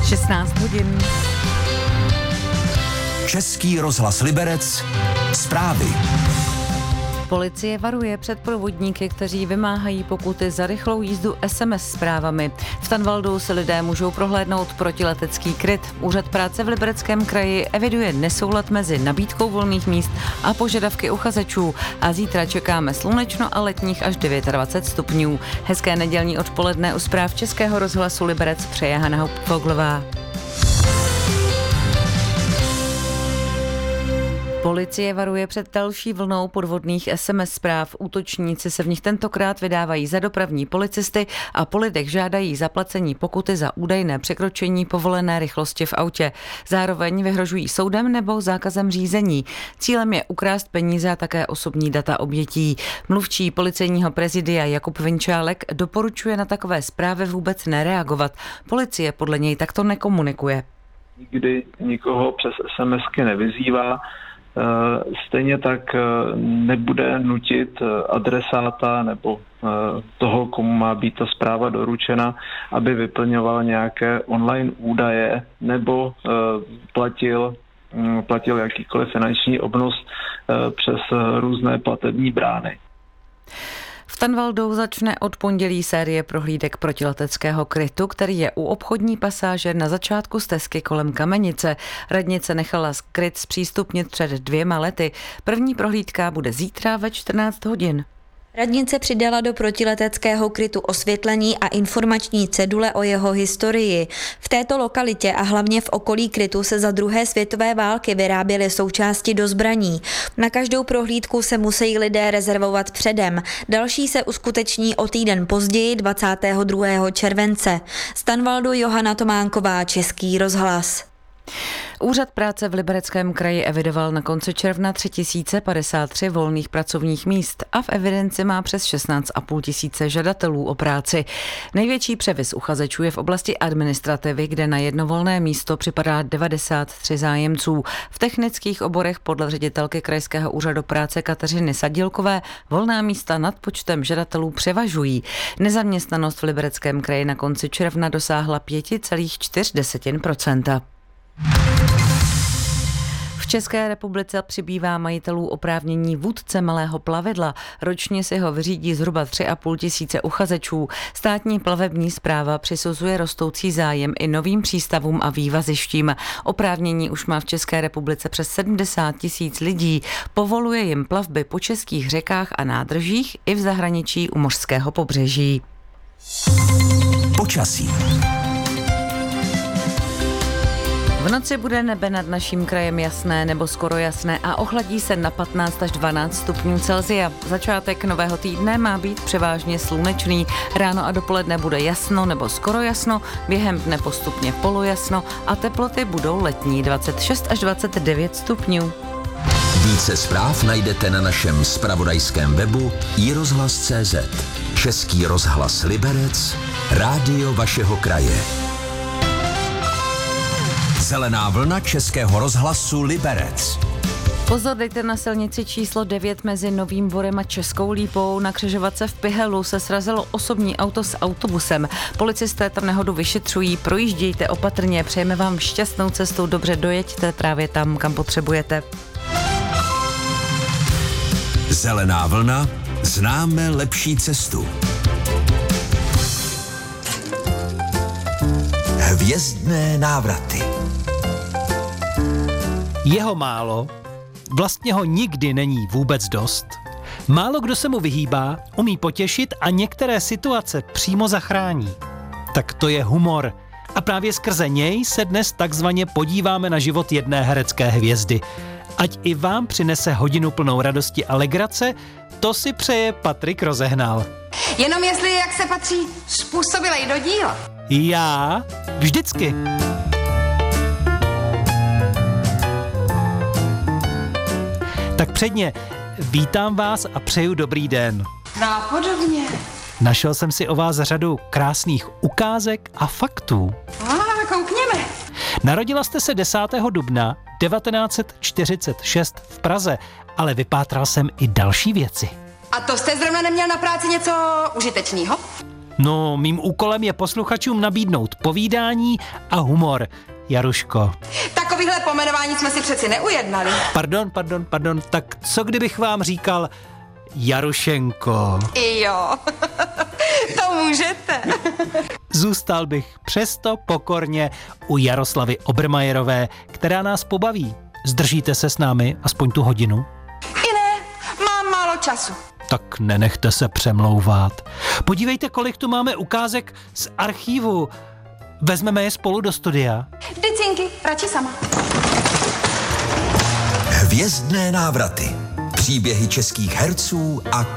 16 hodin. Český rozhlas Liberec. Zprávy. Policie varuje před podvodníky, kteří vymáhají pokuty za rychlou jízdu SMS zprávami. V Tanvaldu si lidé můžou prohlédnout protiletecký kryt. Úřad práce v Libereckém kraji eviduje nesoulad mezi nabídkou volných míst a požadavky uchazečů. A zítra čekáme slunečno a letních až 29 stupňů. Hezké nedělní odpoledne u zpráv Českého rozhlasu Liberec přeje Hana Hauptfoglová. Policie varuje před další vlnou podvodných SMS zpráv. Útočníci se v nich tentokrát vydávají za dopravní policisty a po lidech žádají zaplacení pokuty za údajné překročení povolené rychlosti v autě. Zároveň vyhrožují soudem nebo zákazem řízení. Cílem je ukrást peníze a také osobní data obětí. Mluvčí policejního prezidia Jakub Vinčálek doporučuje na takové zprávy vůbec nereagovat. Policie podle něj takto nekomunikuje. Nikdy nikoho přes SMSky nevyzývá. Stejně tak nebude nutit adresáta nebo toho, komu má být ta zpráva doručena, aby vyplňoval nějaké online údaje nebo platil jakýkoliv finanční obnos přes různé platební brány. V Tanvaldu začne od pondělí série prohlídek protileteckého krytu, který je u obchodní pasáže na začátku stezky kolem Kamenice. Radnice nechala kryt zpřístupnit před 2 lety. První prohlídka bude zítra ve 14 hodin. Radnice přidala do protileteckého krytu osvětlení a informační cedule o jeho historii. V této lokalitě a hlavně v okolí krytu se za druhé světové války vyráběly součásti do zbraní. Na každou prohlídku se musí lidé rezervovat předem. Další se uskuteční o týden později 22. července. Z Tanvaldu Johana Tománková, Český rozhlas. Úřad práce v Libereckém kraji evidoval na konci června 3053 volných pracovních míst a v evidenci má přes 16 500 žadatelů o práci. Největší převis uchazečů je v oblasti administrativy, kde na jedno volné místo připadá 93 zájemců. V technických oborech podle ředitelky Krajského úřadu práce Kateřiny Sadílkové volná místa nad počtem žadatelů převažují. Nezaměstnanost v Libereckém kraji na konci června dosáhla 5,4%. V České republice přibývá majitelů oprávnění vůdce malého plavidla. Ročně si ho vyřídí zhruba 3,5 tisíce uchazečů. Státní plavební správa přisuzuje rostoucí zájem i novým přístavům a vývazištím. Oprávnění už má v České republice přes 70 000 lidí. Povoluje jim plavby po českých řekách a nádržích i v zahraničí u mořského pobřeží. Počasí. V noci bude nebe nad naším krajem jasné nebo skoro jasné a ochladí se na 15 až 12 stupňů Celsia. Začátek nového týdne má být převážně slunečný. Ráno a dopoledne bude jasno nebo skoro jasno, během dne postupně polojasno a teploty budou letní 26 až 29 stupňů. Více zpráv najdete na našem zpravodajském webu iRozhlas.cz. Český rozhlas Liberec, rádio vašeho kraje. Zelená vlna Českého rozhlasu Liberec. Pozor, dejte na silnici číslo 9 mezi Novým Borem a Českou Lípou. Na křižovatce v Pihelu se srazilo osobní auto s autobusem. Policisté tam nehodu vyšetřují, projíždějte opatrně, přejeme vám šťastnou cestu, dobře dojeďte právě tam, kam potřebujete. Zelená vlna, známe lepší cestu. Hvězdné návraty. Jeho málo, vlastně ho nikdy není vůbec dost. Málo kdo se mu vyhýbá, umí potěšit a některé situace přímo zachrání. Tak to je humor. A právě skrze něj se dnes takzvaně podíváme na život jedné herecké hvězdy. Ať i vám přinese hodinu plnou radosti a legrace, to si přeje Patrik Rozehnal. Jenom jestli, jak se patří, způsobilej do díla. Já vždycky. Tak předně, vítám vás a přeju dobrý den. Nápodobně. Našel jsem si o vás řadu krásných ukázek a faktů. Koukněme. Narodila jste se 10. dubna 1946 v Praze, ale vypátral jsem i další věci. A to jste zrovna neměl na práci něco užitečného? No, mým úkolem je posluchačům nabídnout povídání a humor. Jaruško. Takovýhle pomenování jsme si přeci neujednali. Pardon, tak co kdybych vám říkal Jarušenko? Jo, to můžete. Zůstal bych přesto pokorně u Jaroslavy Obermajerové, která nás pobaví. Zdržíte se s námi aspoň tu hodinu? I ne, mám málo času. Tak nenechte se přemlouvat. Podívejte, kolik tu máme ukázek z archívu. Vezmeme je spolu do studia? Dycinky, radši sama. Hvězdné návraty. Příběhy českých herců a